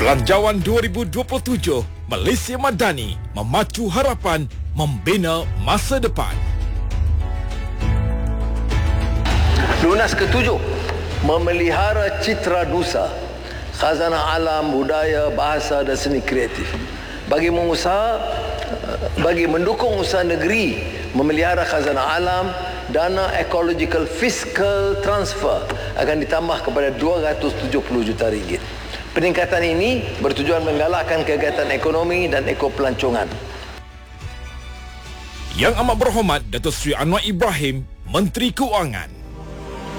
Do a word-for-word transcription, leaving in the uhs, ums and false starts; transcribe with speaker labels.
Speaker 1: Belanjawan dua ribu dua puluh tujuh, Malaysia Madani, memacu harapan, membina masa depan.
Speaker 2: Lunas ketujuh, memelihara citra nusa, khazanah alam, budaya, bahasa dan seni kreatif. Bagi mengusaha, bagi mendukung usaha negeri, memelihara khazanah alam, dana ecological fiscal transfer akan ditambah kepada dua ratus tujuh puluh juta ringgit. Peningkatan ini bertujuan menggalakkan kegiatan ekonomi dan ekopelancongan.
Speaker 1: Yang Amat Berhormat Datuk Seri Anwar Ibrahim, Menteri Keuangan.